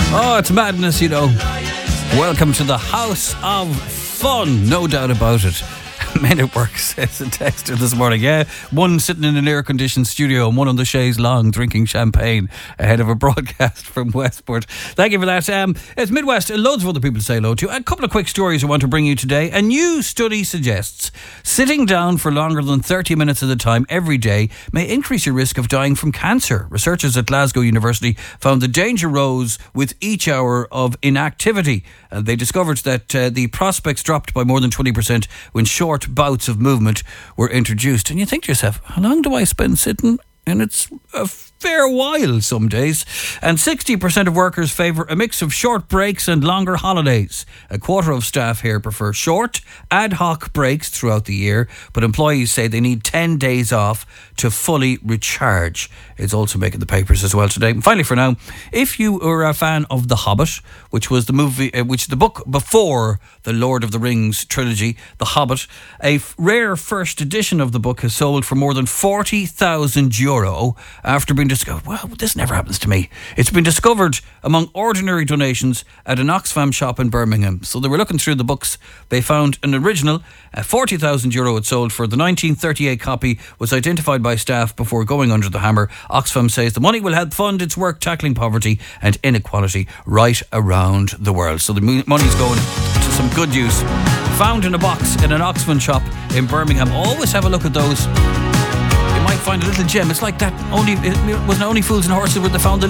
Oh, it's madness, you know. Welcome to the House of Fun, no doubt about it. Men at work, says a texter this morning. Yeah, one sitting in an air-conditioned studio and one on the chaise longue drinking champagne ahead of a broadcast from Westport. Thank you for that. It's Midwest, loads of other people to say hello to. A couple of quick stories I want to bring you today. A new study suggests sitting down for longer than 30 minutes at a time every day may increase your risk of dying from cancer. Researchers at Glasgow University found the danger rose with each hour of inactivity. They discovered that the prospects dropped by more than 20% when short bouts of movement were introduced. And you think to yourself, how long do I spend sitting? And it's a fair while some days. And 60% of workers favour a mix of short breaks and longer holidays. A quarter of staff here prefer short, ad hoc breaks throughout the year, but employees say they need 10 days off to fully recharge. It's also making the papers as well today. And finally, for now, if you were a fan of The Hobbit, which was the movie, the book before the Lord of the Rings trilogy, The Hobbit, a rare first edition of the book has sold for more than €40,000 after being discovered. Well, this never happens to me. It's been discovered among ordinary donations at an Oxfam shop in Birmingham. So they were looking through the books. They found an original, €40,000 it sold for. The 1938 copy was identified by staff before going under the hammer. Oxfam says the money will help fund its work tackling poverty and inequality right around the world. So the money's going to some good use. Found in a box in an Oxfam shop in Birmingham. Always have a look at those. You might find a little gem. It's like that. It wasn't Only Fools and Horses where they found the